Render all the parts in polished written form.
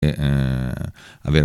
avere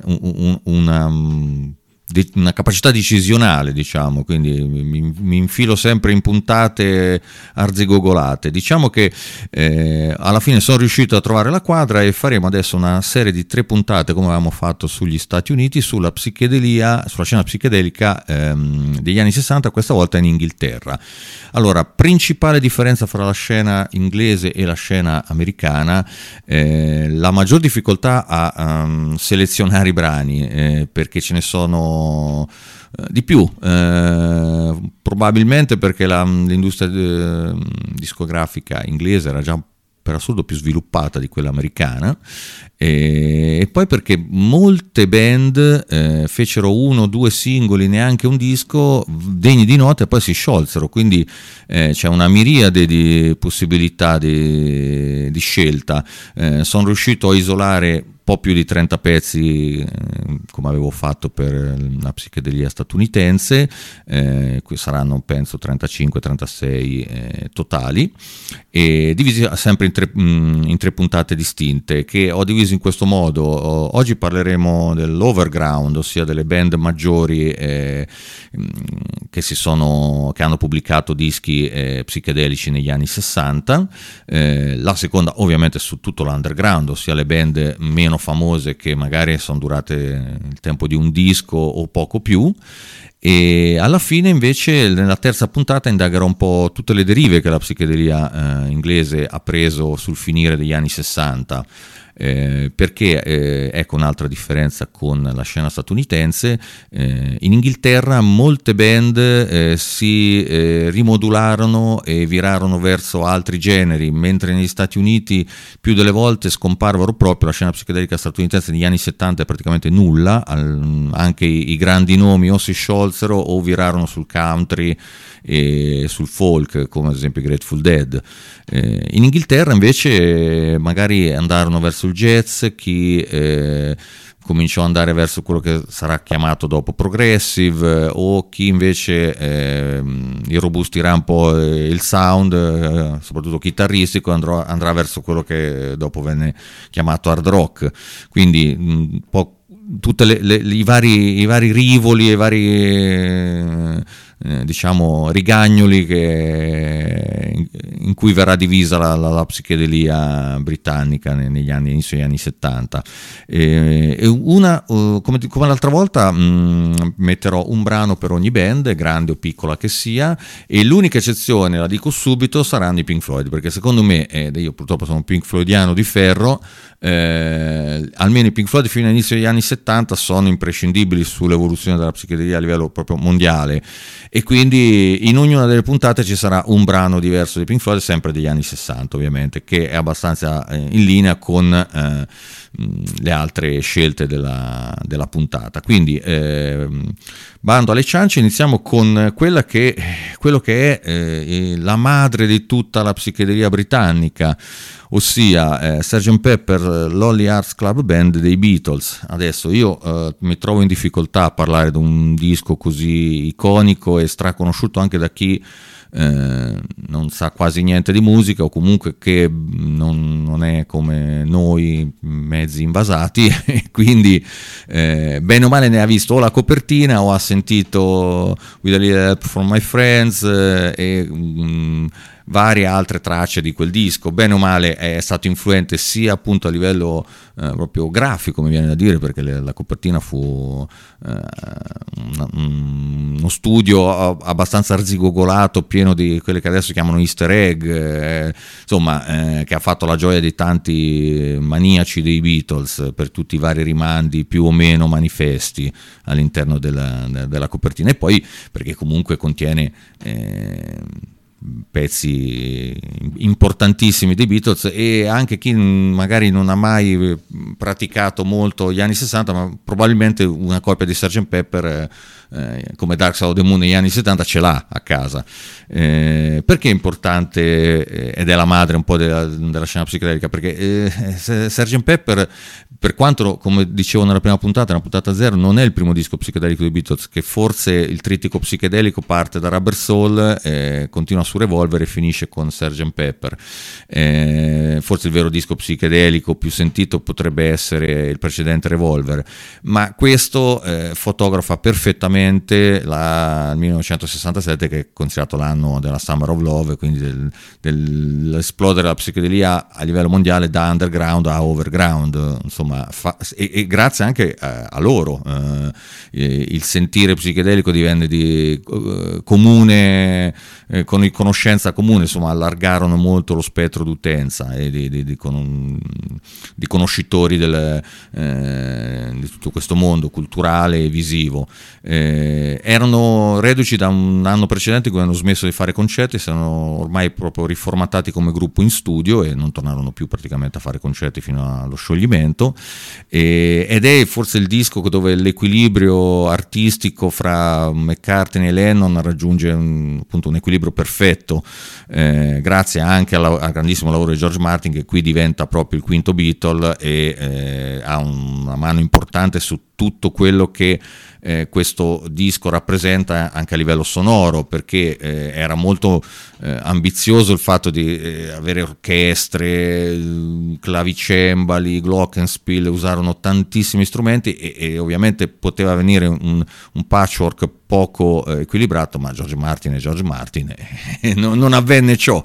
una capacità decisionale, diciamo, quindi mi infilo sempre in puntate arzigogolate. Diciamo che alla fine sono riuscito a trovare la quadra e faremo adesso una serie di 3 puntate, come avevamo fatto sugli Stati Uniti, sulla scena psichedelica degli anni 60, questa volta in Inghilterra. Allora, principale differenza fra la scena inglese e la scena americana: la maggior difficoltà a selezionare i brani, perché ce ne sono di più, probabilmente perché l'industria discografica inglese era già per assurdo più sviluppata di quella americana, e poi perché molte band fecero 1 o 2 singoli, neanche un disco, degni di nota, e poi si sciolsero, quindi c'è una miriade di possibilità di scelta. Sono riuscito a isolare po' più di 30 pezzi, come avevo fatto per la psichedelia statunitense, saranno penso 35-36 totali, e divisi sempre in 3 puntate distinte, che ho diviso in questo modo. Oggi parleremo dell'overground, ossia delle band maggiori che hanno pubblicato dischi psichedelici negli anni 60, la seconda ovviamente su tutto l'underground, ossia le band meno famose che magari sono durate il tempo di un disco o poco più, e alla fine invece nella terza puntata indagherò un po' tutte le derive che la psichedelia inglese ha preso sul finire degli anni 60. Perché ecco un'altra differenza con la scena statunitense: in Inghilterra molte band si rimodularono e virarono verso altri generi, mentre negli Stati Uniti più delle volte scomparvero proprio. La scena psichedelica statunitense negli anni 70 è praticamente nulla, anche i grandi nomi o si sciolsero o virarono sul country e sul folk, come ad esempio i Grateful Dead. In Inghilterra invece magari andarono verso il jazz, chi cominciò ad andare verso quello che sarà chiamato dopo progressive, o chi invece irrobustirà un po' il sound, soprattutto chitarristico, andrà verso quello che dopo venne chiamato hard rock. Quindi un po' tutte i vari rivoli e i vari diciamo rigagnoli in cui verrà divisa la psichedelia britannica negli anni, inizio degli anni 70. Come l'altra volta metterò un brano per ogni band, grande o piccola che sia, e l'unica eccezione, la dico subito, saranno i Pink Floyd, perché secondo me, io purtroppo sono un Pink Floydiano di ferro, almeno i Pink Floyd fino all'inizio degli anni 70 sono imprescindibili sull'evoluzione della psichedelia a livello proprio mondiale, e quindi in ognuna delle puntate ci sarà un brano diverso di Pink Floyd, sempre degli anni 60 ovviamente, che è abbastanza in linea con le altre scelte della puntata. Quindi bando alle ciance, iniziamo con quello che è la madre di tutta la psichedelia britannica, ossia Sgt. Pepper Lonely Hearts Club Band dei Beatles. Adesso io mi trovo in difficoltà a parlare di un disco così iconico e straconosciuto anche da chi non sa quasi niente di musica, o comunque che non è come noi mezzi invasati, e quindi bene o male ne ha visto o la copertina o ha sentito With a Little Help from My Friends e varie altre tracce di quel disco. Bene o male è stato influente sia appunto a livello proprio grafico, mi viene da dire, perché la copertina fu uno studio abbastanza arzigogolato, pieno di quelle che adesso chiamano easter egg, che ha fatto la gioia di tanti maniaci dei Beatles per tutti i vari rimandi più o meno manifesti all'interno della copertina, e poi perché comunque contiene pezzi importantissimi dei Beatles, e anche chi magari non ha mai praticato molto gli anni 60, ma probabilmente una copia di Sgt. Pepper come Dark Side of the Moon negli anni 70 ce l'ha a casa. Perché è importante ed è la madre un po' della scena psichedelica? Perché Sgt. Pepper per quanto, come dicevo nella prima puntata, nella puntata 0, non è il primo disco psichedelico dei Beatles, che forse il trittico psichedelico parte da Rubber Soul, continua su Revolver e finisce con Sgt. Pepper. Forse il vero disco psichedelico più sentito potrebbe essere il precedente Revolver, ma questo fotografa perfettamente il 1967, che è considerato l'anno della Summer of Love, quindi dell'esplodere della psichedelia a livello mondiale da underground a overground, insomma, e grazie anche a loro il sentire psichedelico divenne di comune, con conoscenza comune, insomma allargarono molto lo spettro d'utenza e di conoscitori di tutto questo mondo culturale e visivo. Erano reduci da un anno precedente in cui hanno smesso di fare concerti, si erano ormai proprio riformatati come gruppo in studio e non tornarono più praticamente a fare concerti fino allo scioglimento, ed è forse il disco dove l'equilibrio artistico fra McCartney e Lennon raggiunge appunto un equilibrio perfetto, grazie anche al grandissimo lavoro di George Martin, che qui diventa proprio il quinto Beatle e ha una mano importante su tutto quello che questo disco rappresenta anche a livello sonoro, perché era molto ambizioso il fatto di avere orchestre, clavicembali, glockenspiel, usarono tantissimi strumenti e ovviamente poteva venire un patchwork poco equilibrato, ma George Martin non avvenne ciò.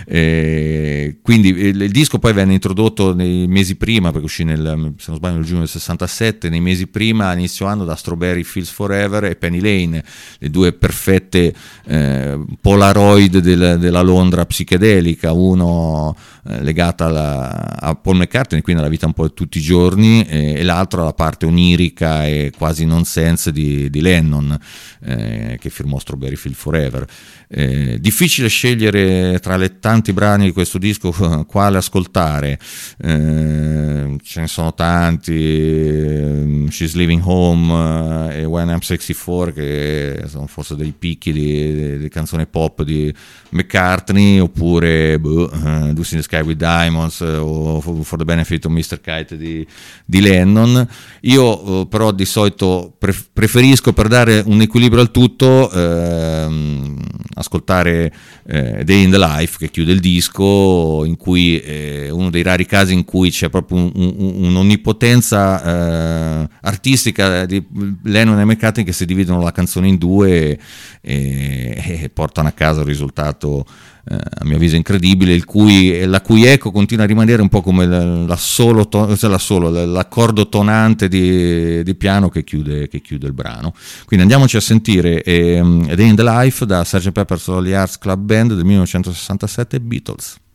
Quindi il disco poi venne introdotto nei mesi prima, perché uscì se non sbaglio nel giugno del 67, nei mesi prima, inizio anno, da Strawberry Fields Forever e Penny Lane, le due perfette polaroid della Londra psichedelica, uno legata a Paul McCartney, quindi alla vita un po' di tutti i giorni, e l'altro alla parte onirica e quasi nonsense di Lennon, che firmò Strawberry Fields Forever. Difficile scegliere tra le tanti brani di questo disco quale ascoltare, ce ne sono tanti, She's Leaving Home e When I'm 64, che sono forse dei picchi di canzone pop di McCartney, oppure Lucy in the Sky with Diamonds o For the Benefit of Mr. Kite di Lennon. Io però di solito preferisco, per dare un equilibrio al tutto, ascoltare Day in the Life, che chiude il disco, in cui uno dei rari casi in cui c'è proprio un'onnipotenza artistica di Lennon e McCartney, che si dividono la canzone in due e portano a casa un risultato a mio avviso incredibile, la cui eco continua a rimanere un po' come l'accordo tonante di piano che chiude il brano. Quindi andiamoci a sentire A Day in the Life da Sgt. Pepper's Lonely Hearts Club Band del 1967, Beatles.